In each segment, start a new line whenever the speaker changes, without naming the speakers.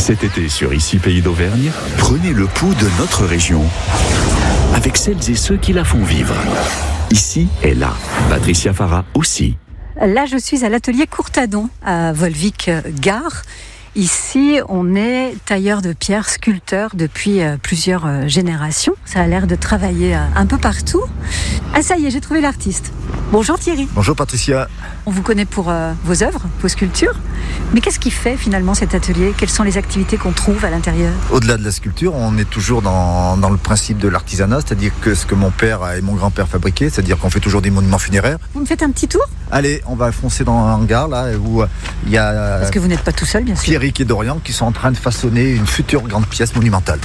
Cet été sur Ici Pays d'Auvergne, prenez le pouls de notre région avec celles et ceux qui la font vivre. Ici et là, Patricia Farah aussi.
Là, je suis à l'atelier Courtadon, à Volvic-Gare. Ici, on est tailleur de pierre, sculpteur depuis plusieurs générations. Ça a l'air de travailler un peu partout. Ah, ça y est, j'ai trouvé l'artiste. Bonjour Thierry.
Bonjour Patricia.
On vous connaît pour vos œuvres, vos sculptures. Mais qu'est-ce qui fait finalement cet atelier ? Quelles sont les activités qu'on trouve à l'intérieur ?
Au-delà de la sculpture, on est toujours dans le principe de l'artisanat, c'est-à-dire que ce que mon père et mon grand-père fabriquaient, c'est-à-dire qu'on fait toujours des monuments funéraires.
Vous me faites un petit tour ?
Allez, on va foncer dans un hangar là où il y a
Parce que vous n'êtes pas tout seul, bien sûr.
Pierrick et Dorian qui sont en train de façonner une future grande pièce monumentale.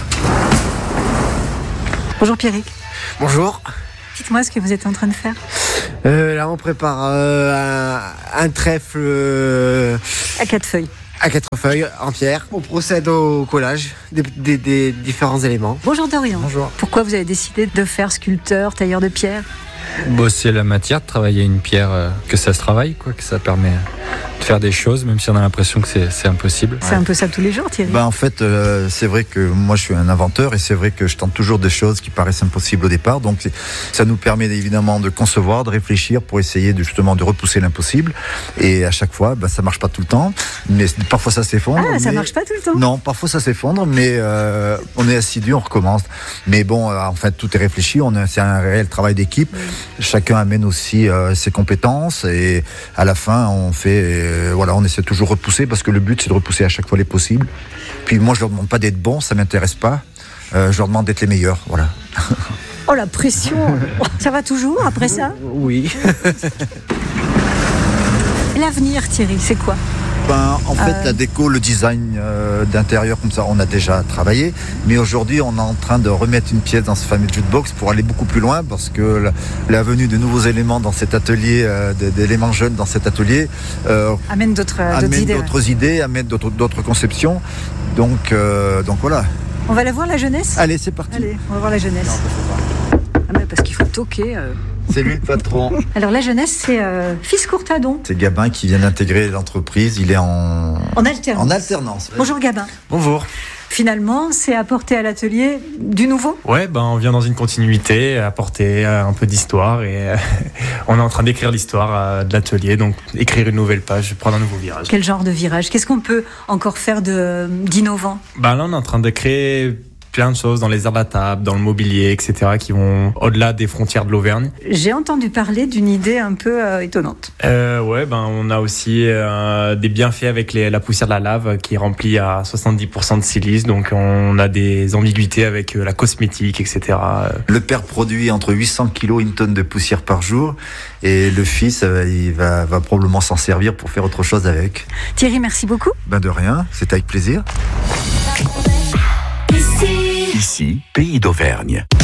Bonjour Pierrick.
Bonjour.
Dites-moi ce que vous êtes en train de faire.
Là, on prépare un trèfle
À 4 feuilles.
à 4 feuilles en pierre. On procède au collage des différents éléments.
Bonjour Dorian.
Bonjour.
Pourquoi vous avez décidé de faire sculpteur, tailleur de pierre ?
C'est la matière de travailler une pierre, que ça se travaille, que ça permet de faire des choses, même si on a l'impression que c'est impossible.
C'est un peu ça tous les jours, Thierry.
En fait, c'est vrai que moi je suis un inventeur et c'est vrai que je tente toujours des choses qui paraissent impossibles au départ. Donc ça nous permet évidemment de concevoir, de réfléchir pour essayer justement de repousser l'impossible. Et à chaque fois, ça marche pas tout le temps, mais parfois ça s'effondre.
Ah, ça marche pas tout le temps.
Non, parfois ça s'effondre, mais on est assidu, on recommence. Mais bon, en fait, tout est réfléchi. C'est un réel travail d'équipe. Chacun amène aussi ses compétences et à la fin, on essaie toujours de repousser parce que le but c'est de repousser à chaque fois les possibles. Puis moi, je leur demande pas d'être bons, ça m'intéresse pas. Je leur demande d'être les meilleurs, voilà.
Oh la pression. Ça va toujours après ça ?
Oui.
L'avenir, Thierry, c'est quoi ?
En fait, la déco, le design d'intérieur comme ça, on a déjà travaillé. Mais aujourd'hui, on est en train de remettre une pièce dans ce fameux jukebox pour aller beaucoup plus loin parce que la venue de nouveaux éléments dans cet atelier, d'éléments jeunes dans cet atelier,
amène d'autres idées,
amène d'autres conceptions. Donc voilà.
On va la voir, la jeunesse ?
Allez, c'est parti.
Allez, on va voir la jeunesse. Parce qu'il faut toquer.
C'est lui le patron.
Alors la jeunesse, c'est Fils Courtadon.
C'est Gabin qui vient d'intégrer l'entreprise. Il est en alternance.
Bonjour Gabin.
Bonjour.
Finalement, c'est apporter à l'atelier du nouveau ?
Ouais, on vient dans une continuité, apporter un peu d'histoire et on est en train d'écrire l'histoire de l'atelier, donc écrire une nouvelle page, prendre un nouveau virage.
Quel genre de virage ? Qu'est-ce qu'on peut encore faire d'innovant ?
Là, on est en train de créer plein de choses dans les aires à table, dans le mobilier, etc., qui vont au-delà des frontières de l'Auvergne.
J'ai entendu parler d'une idée un peu étonnante.
On a aussi des bienfaits avec la poussière de la lave qui est remplie à 70% de silice, donc on a des ambiguïtés avec la cosmétique, etc.
Le père produit entre 800 kg et une tonne de poussière par jour et le fils, il va probablement s'en servir pour faire autre chose avec.
Thierry, merci beaucoup.
De rien, c'est avec plaisir.
Ici, Pays d'Auvergne.